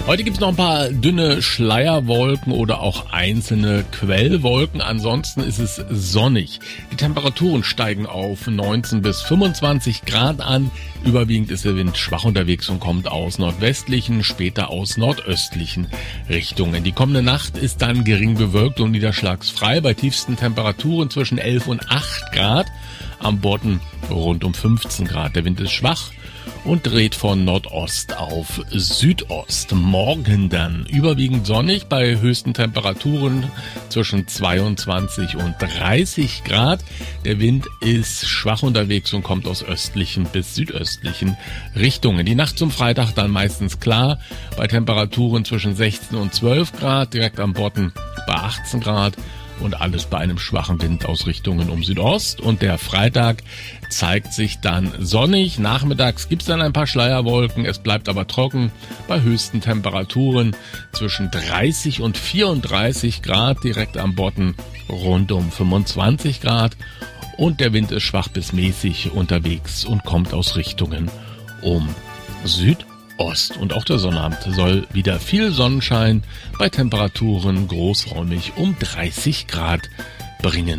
Heute gibt es noch ein paar dünne Schleierwolken oder auch einzelne Quellwolken. Ansonsten ist es sonnig. Die Temperaturen steigen auf 19 bis 25 Grad an. Überwiegend ist der Wind schwach unterwegs und kommt aus nordwestlichen, später aus nordöstlichen Richtungen. Die kommende Nacht ist dann gering bewölkt und niederschlagsfrei bei tiefsten Temperaturen zwischen 11 und 8 Grad. Am Bodden rund um 15 Grad. Der Wind ist schwach und dreht von Nordost auf Südost. Morgen dann überwiegend sonnig bei höchsten Temperaturen zwischen 22 und 30 Grad. Der Wind ist schwach unterwegs und kommt aus östlichen bis südöstlichen Richtungen. Die Nacht zum Freitag dann meistens klar bei Temperaturen zwischen 16 und 12 Grad, direkt am Bodden bei 18 Grad. Und alles bei einem schwachen Wind aus Richtungen um Südost. Und der Freitag zeigt sich dann sonnig. Nachmittags gibt's dann ein paar Schleierwolken. Es bleibt aber trocken bei höchsten Temperaturen zwischen 30 und 34 Grad. Direkt am Bodden rund um 25 Grad. Und der Wind ist schwach bis mäßig unterwegs und kommt aus Richtungen um Südost. Und auch der Sonnabend soll wieder viel Sonnenschein bei Temperaturen großräumig um 30 Grad bringen.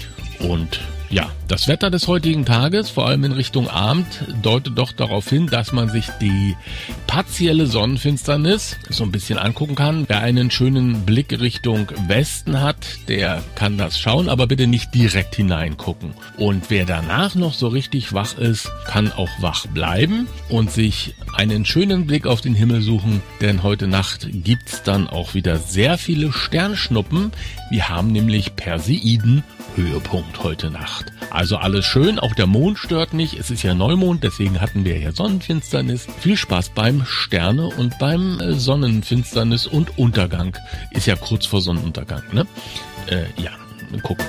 Und ja, das Wetter des heutigen Tages, vor allem in Richtung Abend, deutet doch darauf hin, dass man sich die partielle Sonnenfinsternis so ein bisschen angucken kann. Wer einen schönen Blick Richtung Westen hat, der kann das schauen, aber bitte nicht direkt hineingucken. Und wer danach noch so richtig wach ist, kann auch wach bleiben und sich einen schönen Blick auf den Himmel suchen, denn heute Nacht gibt's dann auch wieder sehr viele Sternschnuppen. Wir haben nämlich Perseiden Höhepunkt heute Nacht. Also alles schön, auch der Mond stört nicht. Es ist ja Neumond, deswegen hatten wir ja Sonnenfinsternis. Viel Spaß beim Sterne und beim Sonnenfinsternis und Untergang. Ist ja kurz vor Sonnenuntergang, ne? Ja, gucken.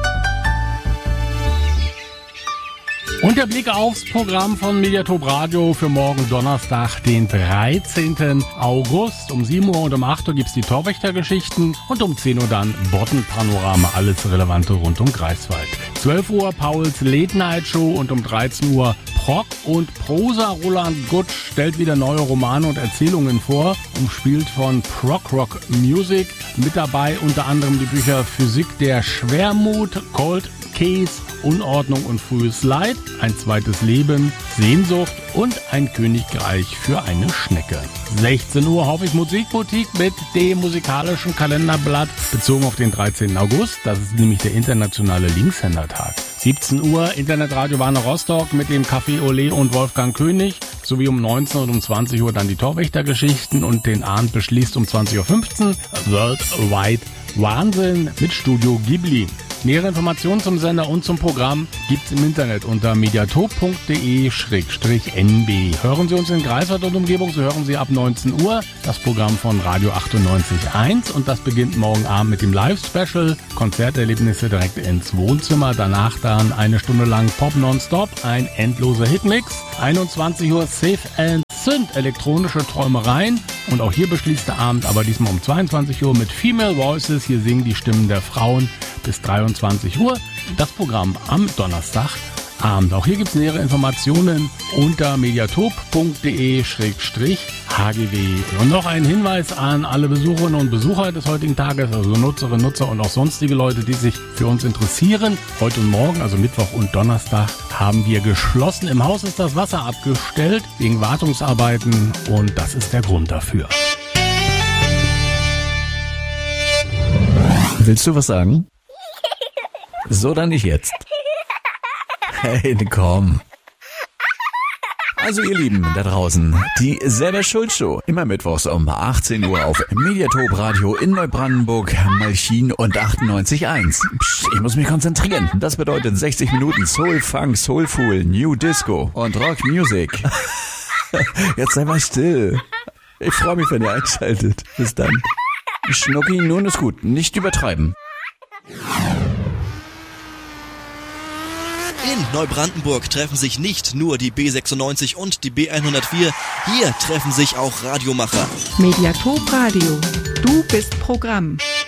Und der Blick aufs Programm von Mediatop Radio für morgen Donnerstag, den 13. August. Um 7 Uhr und um 8 Uhr gibt's die Torwächtergeschichten und um 10 Uhr dann Boddenpanorama, alles Relevante rund um Greifswald. 12 Uhr Pauls Late Night Show und um 13 Uhr Proc und Prosa. Roland Gutsch stellt wieder neue Romane und Erzählungen vor, umspielt von Prog Rock Music. Mit dabei unter anderem die Bücher Physik der Schwermut, Cold Case, Unordnung und frühes Leid, ein zweites Leben, Sehnsucht und ein Königreich für eine Schnecke. 16 Uhr Hoffig Musikboutique mit dem musikalischen Kalenderblatt bezogen auf den 13. August. Das ist nämlich der internationale Linkshändertag. 17 Uhr Internetradio Warner Rostock mit dem Café Olé und Wolfgang König. Sowie um 19 und um 20 Uhr dann die Torwächtergeschichten und den Abend beschließt um 20.15 Uhr Worldwide Wahnsinn mit Studio Ghibli. Nähere Informationen zum Sender und zum Programm gibt's im Internet unter mediatop.de/nb. Hören Sie uns in Greifswald und Umgebung, so hören Sie ab 19 Uhr das Programm von Radio 98.1 und das beginnt morgen Abend mit dem Live-Special, Konzerterlebnisse direkt ins Wohnzimmer, danach dann eine Stunde lang Pop nonstop, ein endloser Hitmix, 21 Uhr Safe and Synth, elektronische Träumereien und auch hier beschließt der Abend, aber diesmal um 22 Uhr mit Female Voices, hier singen die Stimmen der Frauen bis 23 Uhr, das Programm am Donnerstagabend. Auch hier gibt es nähere Informationen unter mediatop.de/hgw. Und noch ein Hinweis an alle Besucherinnen und Besucher des heutigen Tages, also Nutzerinnen, Nutzer und auch sonstige Leute, die sich für uns interessieren. Heute und morgen, also Mittwoch und Donnerstag, haben wir geschlossen. Im Haus ist das Wasser abgestellt wegen Wartungsarbeiten und das ist der Grund dafür. Willst du was sagen? So, dann nicht jetzt. Hey, komm. Also ihr Lieben da draußen, die Selber Schuld Show, immer mittwochs um 18 Uhr auf Mediatop Radio in Neubrandenburg, Malchin und 98.1. Psst, ich muss mich konzentrieren. Das bedeutet 60 Minuten Soul, Funk, Soulful, New Disco und Rock Music. Jetzt sei mal still. Ich freue mich, wenn ihr einschaltet. Bis dann. Schnucki, nun ist gut. Nicht übertreiben. In Neubrandenburg treffen sich nicht nur die B96 und die B104, hier treffen sich auch Radiomacher. Mediatop Radio. Du bist Programm.